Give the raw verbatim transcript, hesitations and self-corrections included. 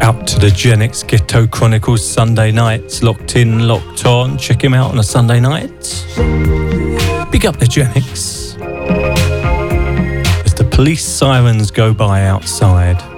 Out to the Gen X Ghetto Chronicles Sunday nights. Locked in, locked on. Check him out on a Sunday night. Big up the Gen X. As the police sirens go by outside.